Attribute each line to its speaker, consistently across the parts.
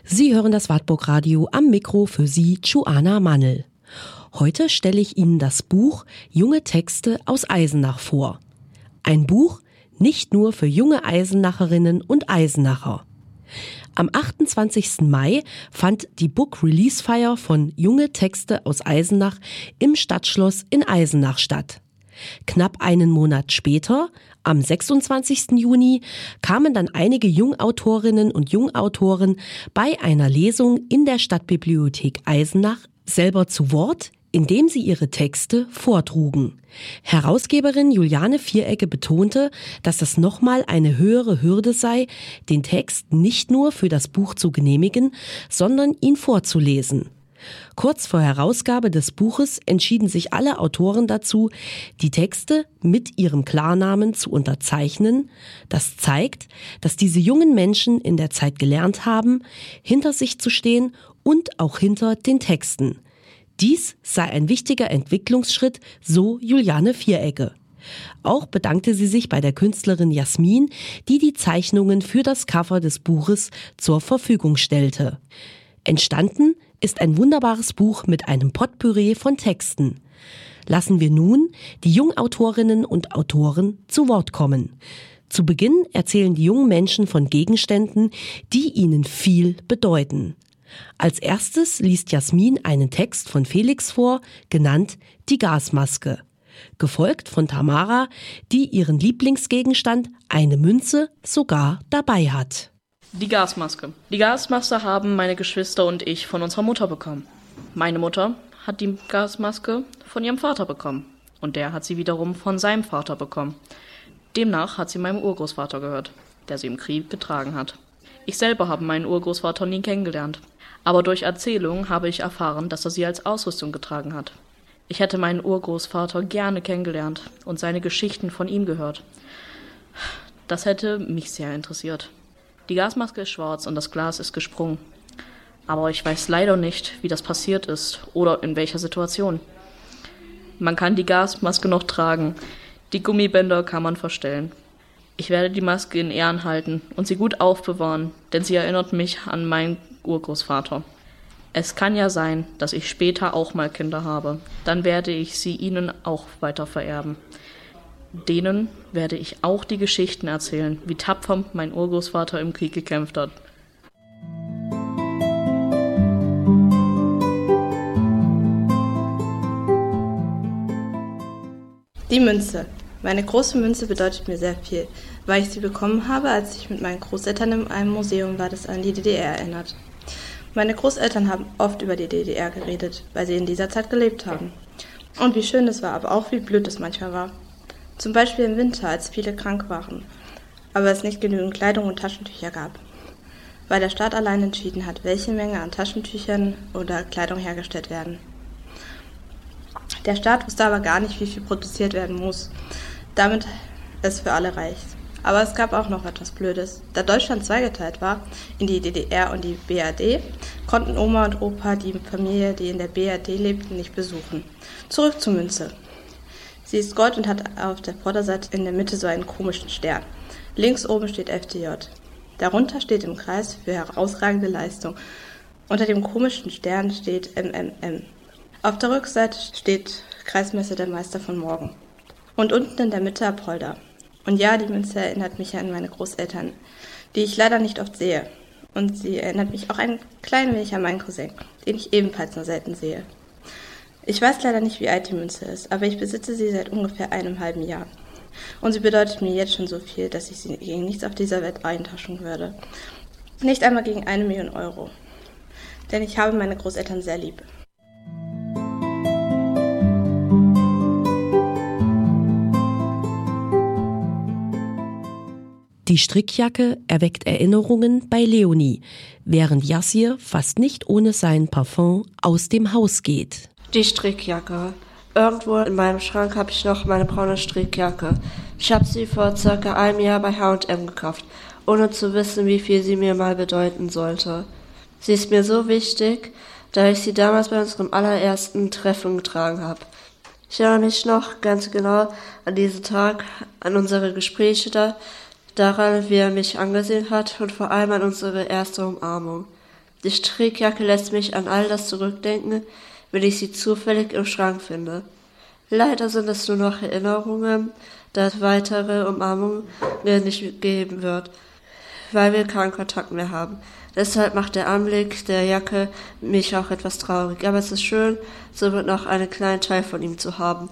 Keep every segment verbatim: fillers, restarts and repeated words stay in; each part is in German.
Speaker 1: Sie hören das Wartburg Radio, am Mikro für Sie Joanna Mannel. Heute stelle ich Ihnen das Buch Junge Texte aus Eisenach vor. Ein Buch nicht nur für junge Eisenacherinnen und Eisenacher. Am achtundzwanzigsten Mai fand die Book Release Feier von Junge Texte aus Eisenach im Stadtschloss in Eisenach statt. Knapp einen Monat später, am sechsundzwanzigsten Juni, kamen dann einige Jungautorinnen und Jungautoren bei einer Lesung in der Stadtbibliothek Eisenach selber zu Wort, indem sie ihre Texte vortrugen. Herausgeberin Juliane Vierecke betonte, dass es nochmal eine höhere Hürde sei, den Text nicht nur für das Buch zu genehmigen, sondern ihn vorzulesen. Kurz vor Herausgabe des Buches entschieden sich alle Autoren dazu, die Texte mit ihrem Klarnamen zu unterzeichnen. Das zeigt, dass diese jungen Menschen in der Zeit gelernt haben, hinter sich zu stehen und auch hinter den Texten. Dies sei ein wichtiger Entwicklungsschritt, so Juliane Vierecke. Auch bedankte sie sich bei der Künstlerin Jasmin, die die Zeichnungen für das Cover des Buches zur Verfügung stellte. Entstanden ist ein wunderbares Buch mit einem Potpourri von Texten. Lassen wir nun die Jungautorinnen und Autoren zu Wort kommen. Zu Beginn erzählen die jungen Menschen von Gegenständen, die ihnen viel bedeuten. Als erstes liest Jasmin einen Text von Felix vor, genannt Die Gasmaske. Gefolgt von Tamara, die ihren Lieblingsgegenstand, eine Münze, sogar dabei hat.
Speaker 2: Die Gasmaske. Die Gasmaske haben meine Geschwister und ich von unserer Mutter bekommen. Meine Mutter hat die Gasmaske von ihrem Vater bekommen. Und der hat sie wiederum von seinem Vater bekommen. Demnach hat sie meinem Urgroßvater gehört, der sie im Krieg getragen hat. Ich selber habe meinen Urgroßvater nie kennengelernt. Aber durch Erzählungen habe ich erfahren, dass er sie als Ausrüstung getragen hat. Ich hätte meinen Urgroßvater gerne kennengelernt und seine Geschichten von ihm gehört. Das hätte mich sehr interessiert. Die Gasmaske ist schwarz und das Glas ist gesprungen. Aber ich weiß leider nicht, wie das passiert ist oder in welcher Situation. Man kann die Gasmaske noch tragen, die Gummibänder kann man verstellen. Ich werde die Maske in Ehren halten und sie gut aufbewahren, denn sie erinnert mich an meinen Urgroßvater. Es kann ja sein, dass ich später auch mal Kinder habe. Dann werde ich sie ihnen auch weiter vererben. Denen werde ich auch die Geschichten erzählen, wie tapfer mein Urgroßvater im Krieg gekämpft hat.
Speaker 3: Die Münze. Meine große Münze bedeutet mir sehr viel, weil ich sie bekommen habe, als ich mit meinen Großeltern in einem Museum war, das an die D D R erinnert. Meine Großeltern haben oft über die D D R geredet, weil sie in dieser Zeit gelebt haben. Und wie schön es war, aber auch wie blöd es manchmal war. Zum Beispiel im Winter, als viele krank waren, aber es nicht genügend Kleidung und Taschentücher gab. Weil der Staat allein entschieden hat, welche Menge an Taschentüchern oder Kleidung hergestellt werden. Der Staat wusste aber gar nicht, wie viel produziert werden muss, damit es für alle reicht. Aber es gab auch noch etwas Blödes. Da Deutschland zweigeteilt war, in die D D R und die B R D, konnten Oma und Opa die Familie, die in der B R D lebte, nicht besuchen. Zurück zur Münze. Sie ist Gold und hat auf der Vorderseite in der Mitte so einen komischen Stern. Links oben steht F D J. Darunter steht im Kreis für herausragende Leistung. Unter dem komischen Stern steht M M M. Auf der Rückseite steht Kreismesse der Meister von Morgen. Und unten in der Mitte Apolda. Und ja, die Münze erinnert mich an meine Großeltern, die ich leider nicht oft sehe. Und sie erinnert mich auch ein klein wenig an meinen Cousin, den ich ebenfalls nur selten sehe. Ich weiß leider nicht, wie alt die Münze ist, aber ich besitze sie seit ungefähr einem halben Jahr. Und sie bedeutet mir jetzt schon so viel, dass ich sie gegen nichts auf dieser Welt eintauschen würde. Nicht einmal gegen eine Million Euro. Denn ich habe meine Großeltern sehr lieb.
Speaker 1: Die Strickjacke erweckt Erinnerungen bei Leonie, während Yassir fast nicht ohne sein Parfum aus dem Haus geht.
Speaker 4: Die Strickjacke. Irgendwo in meinem Schrank habe ich noch meine braune Strickjacke. Ich habe sie vor circa einem Jahr bei H und M gekauft, ohne zu wissen, wie viel sie mir mal bedeuten sollte. Sie ist mir so wichtig, da ich sie damals bei unserem allerersten Treffen getragen habe. Ich erinnere mich noch ganz genau an diesen Tag, an unsere Gespräche da, daran, wie er mich angesehen hat und vor allem an unsere erste Umarmung. Die Strickjacke lässt mich an all das zurückdenken, wenn ich sie zufällig im Schrank finde. Leider sind es nur noch Erinnerungen, da es weitere Umarmungen nicht geben wird, weil wir keinen Kontakt mehr haben. Deshalb macht der Anblick der Jacke mich auch etwas traurig. Aber es ist schön, so wird noch einen kleinen Teil von ihm zu haben.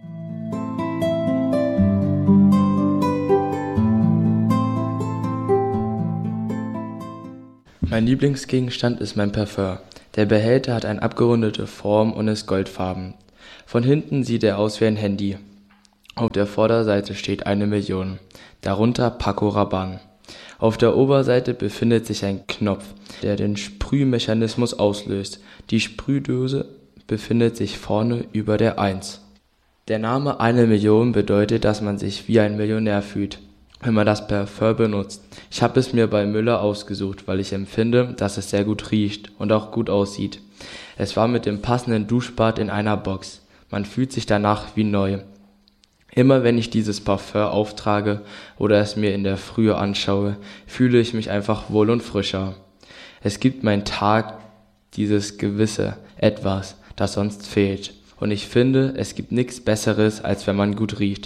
Speaker 5: Mein Lieblingsgegenstand ist mein Parfum. Der Behälter hat eine abgerundete Form und ist goldfarben. Von hinten sieht er aus wie ein Handy. Auf der Vorderseite steht eine Million. Darunter Paco Rabanne. Auf der Oberseite befindet sich ein Knopf, der den Sprühmechanismus auslöst. Die Sprühdose befindet sich vorne über der eins. Der Name eine Million bedeutet, dass man sich wie ein Millionär fühlt, wenn man das Parfum benutzt. Ich habe es mir bei Müller ausgesucht, weil ich empfinde, dass es sehr gut riecht und auch gut aussieht. Es war mit dem passenden Duschbad in einer Box. Man fühlt sich danach wie neu. Immer wenn ich dieses Parfum auftrage oder es mir in der Frühe anschaue, fühle ich mich einfach wohl und frischer. Es gibt meinen Tag dieses gewisse Etwas, das sonst fehlt. Und ich finde, es gibt nichts Besseres, als wenn man gut riecht.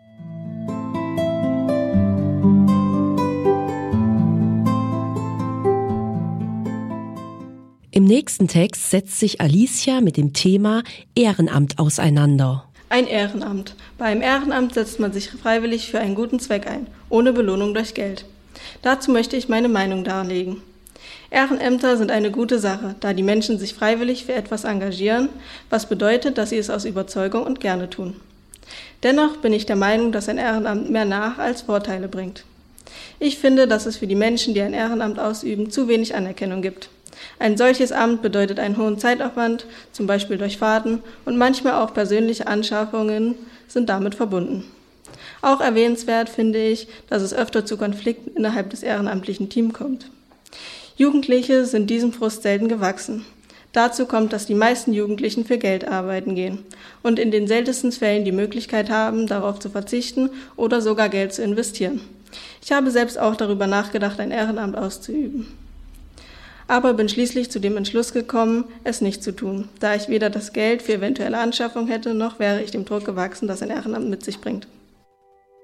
Speaker 1: Im nächsten Text setzt sich Alicia mit dem Thema Ehrenamt auseinander.
Speaker 3: Ein Ehrenamt. Bei einem Ehrenamt setzt man sich freiwillig für einen guten Zweck ein, ohne Belohnung durch Geld. Dazu möchte ich meine Meinung darlegen. Ehrenämter sind eine gute Sache, da die Menschen sich freiwillig für etwas engagieren, was bedeutet, dass sie es aus Überzeugung und gerne tun. Dennoch bin ich der Meinung, dass ein Ehrenamt mehr Nach- als Vorteile bringt. Ich finde, dass es für die Menschen, die ein Ehrenamt ausüben, zu wenig Anerkennung gibt. Ein solches Amt bedeutet einen hohen Zeitaufwand, zum Beispiel durch Fahrten, und manchmal auch persönliche Anschaffungen sind damit verbunden. Auch erwähnenswert finde ich, dass es öfter zu Konflikten innerhalb des ehrenamtlichen Teams kommt. Jugendliche sind diesem Frust selten gewachsen. Dazu kommt, dass die meisten Jugendlichen für Geld arbeiten gehen und in den seltensten Fällen die Möglichkeit haben, darauf zu verzichten oder sogar Geld zu investieren. Ich habe selbst auch darüber nachgedacht, ein Ehrenamt auszuüben. Aber bin schließlich zu dem Entschluss gekommen, es nicht zu tun, da ich weder das Geld für eventuelle Anschaffung hätte, noch wäre ich dem Druck gewachsen, das ein Ehrenamt mit sich bringt.